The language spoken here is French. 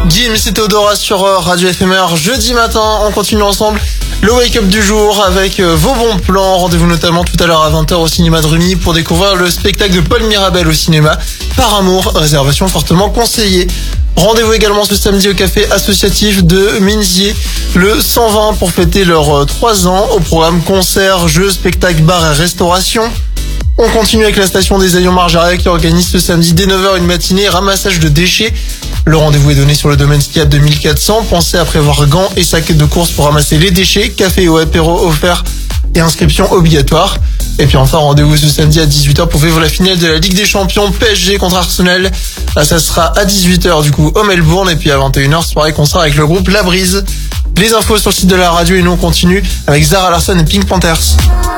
Gims et Théodora sur Radio FMR. Jeudi matin, on continue ensemble le wake-up du jour avec vos bons plans. Rendez-vous notamment tout à l'heure à 20h au cinéma de Rumi pour découvrir le spectacle de Paul Mirabel au cinéma. Par amour, réservation fortement conseillée. Rendez-vous également ce samedi au café associatif de Minzier, le 120 pour fêter leurs 3 ans. Au programme concert, jeux, spectacles, bars et restauration. On continue avec la station des Aillons Marjaret qui organise ce samedi dès 9h une matinée ramassage de déchets. Le rendez-vous est donné sur le domaine skiable de 1400. Pensez à prévoir gants et sacs de course pour ramasser les déchets. Café ou apéro offert et inscription obligatoire. Et puis enfin, rendez-vous ce samedi à 18h pour vivre la finale de la Ligue des Champions PSG contre Arsenal. Là, ça sera à 18h du coup au Melbourne. Et puis à 21h, soirée concert avec le groupe La Brise. Les infos sur le site de la radio et nous on continue avec Zara Larsson et Pink Panthers.